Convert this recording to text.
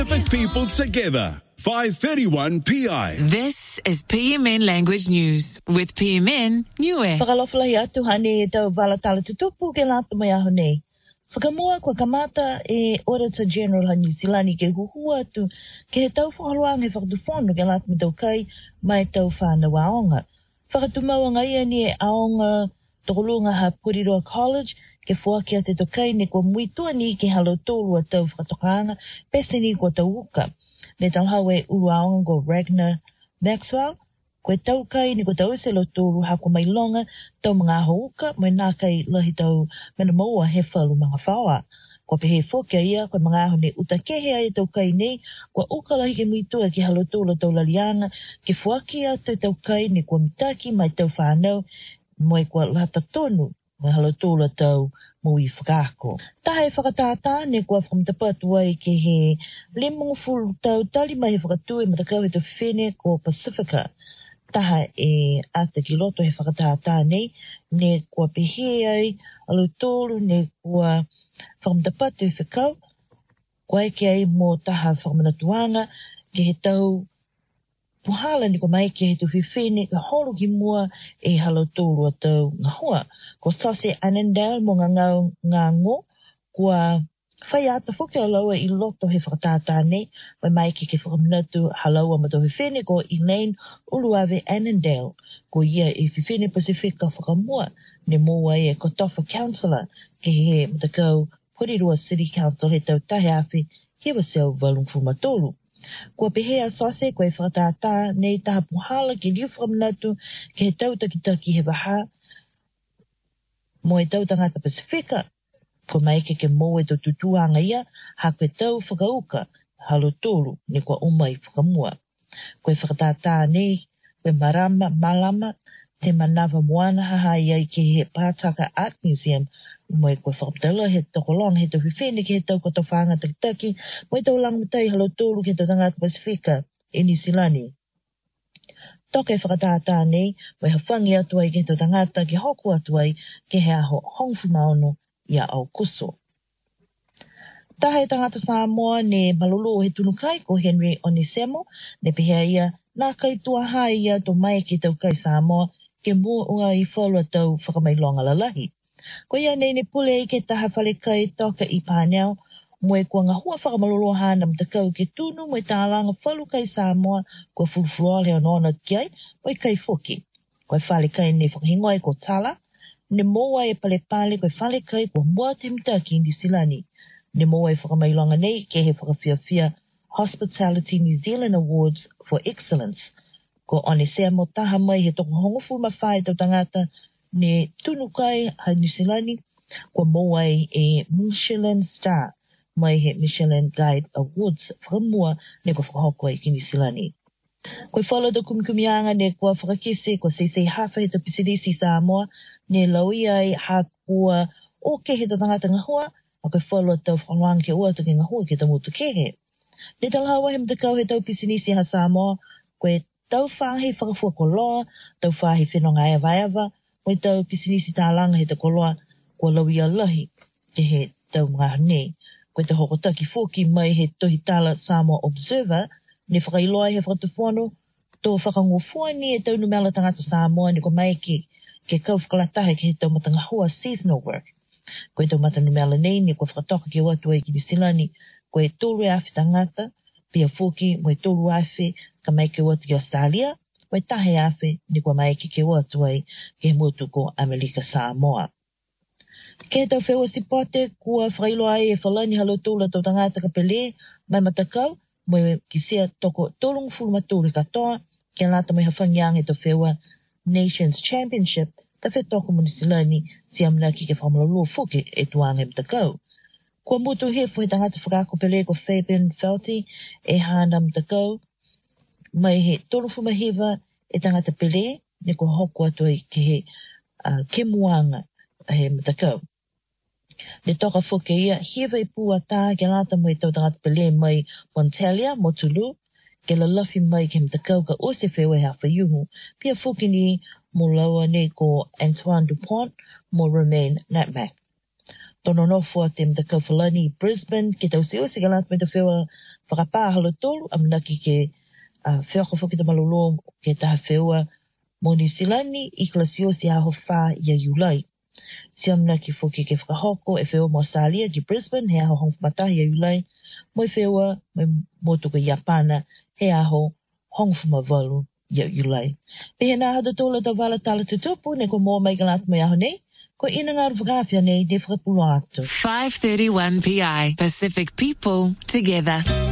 Pacific people together. 531 PI. This is PMN Language News with PMN Niue. Whakalofalahi atu hane tau walatala tutupu ke lato mai aho nei. Whakamua kua kamata e Auditor General ha New Zealand ke huhua atu ke he tau whakaluang he whakatufono ke lato mitau kai mai tau whanau aonga. Whakatumauanga ia ni e aonga tokolunga ha Puriroa College ke fuakia te tokai ne kua muitua ni ke halo tolu a tau whakatokanga pese ni kua tau uka. Ne talhawe uruaonga ko Ragnar Maxwell, koe tau kai ni ko tau ese lo tūru hako mai longa tau mga hauka mai nā kai lahi tau mena maua he whalu mga whaua. Ko pehe whokia ia koe mga aho ne utakehe ai tau kai nei kua uka lahi ke muitua ki halo tūru tau lalianga ke fuakia te tau kai ni kua mitaki mai tau whanau moe kua lata tonu mai halo tūru tau mui whakako. Taha e whakatātā ne kua whakamtapatu ai ke he 50 tau tali mai he whakatue matakau he tau whene ko Pacifica. Taha e ata ki loto he whakatātā nei ne kua pehe ai alu tōru ne kua whakamtapatu he whakau kua eke ai mō taha whakamanatuanga ke he tau puhala ni ko mai ke he tu whiwhene ka horo ki mua e halo tōru a tau ngahua. Ko Sase Annandale mo ngā ngō kua whai ata whuke a laua i loto he whakatātā nei mai ke whakamanatu halaua ma tau whiwhene ko Elaine Uluave Annandale ko ia e whiwhene Pacifica whakamua ne mua e Kotofa Councillor ke he matakau Puriroa City Council he tau tahe awhi hewa seu walungfu matolu. Kua pehea sose koe whakatātā nei taha puhala ki liu whakamanatu ke he tau takitaki he waha mo e tau tangata Pacifica. Ko mai ke mō e tau tutuanga ia ha koe tau whakauka halo tōru ni kua umai whakamua. Koe whakatātā nei koe malama te manawa moana haha iai ke he Pātaka Art Museum mo e koe whakapatala he tokolong he tau whiwhene ke he tau kotowhanga takitaki mo e tau langmatai halo tōru ke tau tangata Pacifica e New Zealand. Toke whakatātā nei mo e hawhangi atu ai ke tau tangata ki hoku atu ai ke he aho hongfu maono ia au kuso. Taha e tangata Samoa ne malolo he tunukai ko Henry Onisemo ne pehea ia nā kai tua hai ia to mai ke tau kai Samoa ke mua ua i whalua tau whakamailonga lalahi. Ko ia nei ne pule i ke taha whale kai toka i pāneo mo e kua ngahua whakamalolo hana mtakau ke tunu mo e tālanga whalu kai Samoa kua fulfuroa leo nona kiai mo e kai whoki. Ko e whale kai ne whakahingoa ko Tala ne moa e pale koe whale kai kua mua te mitaki New Zealand. Ne moa e whakamailonga nei ke he whakawhiawhia Hospitality New Zealand Awards for Excellence. Ko Onisemo taha mai he toko hongofu mawhai tau tangata ne tunukai ha New Zealand kua moa e Michelin Star mai he Michelin Guide Awards whakamua ne kua whakahoko ai ki New Zealand. Koe whala do kumikumianga ne kua whakakese kua seisei hafa he tau pisidisi Samoa ne laui ai ha kua o ke he tau tangata ngahua a koe whala tau whakaluanga ke ua tuki ngahua ke tau mutu kehe. Ne talhawa he mtakau he tau pisidisi ha Samoa koe tau whahi whakafua koloa, tau whahi whenonga ea vaiava, mo tau pisinisi tālanga he ta koloa kua lawi a lahi ke he tau mga nei. Koe te hokotaki whoki mai he tohi tala Samoa Observer, ne whakailoa he whakatufono, tō whakangofua ni e tau numela tangata Samoa ni ko mai ke kau whakalatahe ke he tau matangahua seasonal work. Koe tau mata numela nei ni ko whakatoka ke watu ai ki New Zealand, koe tōru e awhi tangata, pia whoki mo e tōru awhi ka mai ke watu ki Australia, mo e tahe awhi ni ko mai ke watu ai ke mutu ko Amerika Samoa. Ke tau whewa sipote kua whailoa ai e whalani halo tōla tau tangata ka pele mai matakau, mo e kisia toko tōlungu fulu maturi katoa, ke lata mai hawhangiang e tau whewa Nations Championship, ta whe toko New Zealand si amna ki ke whamalolo whuke e tuanga e matakau. Kua mutu hefo he tangata whakako pele ko Fabian Felty e hana matakau, mai he tōrufu mahiwa e tangata pele ne ko hoko atu ai ke he kemuanga he matakau. Ne toka whuke ia hewa i pua tā ke lata mo e tau tangata pele mai Montalia, Motulu, ke lalafi mai ke matakau ka ose whewa he hawhaiuhu, pia whuke ni mo laua ne ko Antoine Dupont, mo Romain Natmac. Tono no fua te mtakau whalani Brisbane, ke tau se ose ke lata me te whewa whakapāhala tolu, amanaki ke whiako whoki ta malolo ke taha whiua mo New Zealani i klasio si aho whā ia Iulai. Si amanaki whoki ke whakahoko e whiua mo Australia ki Brisbane he aho hong whamatahi ia Iulai, mo i whiua mo tuka Japana he aho hong whamavalu ia Iulai. Pehe nā hata tola ta wala tala tutupu ne ko mō mai galat mai aho nei, ko ina ngā rwhakawhia nei de whakapulo atu. 531 PI, Pacific people together.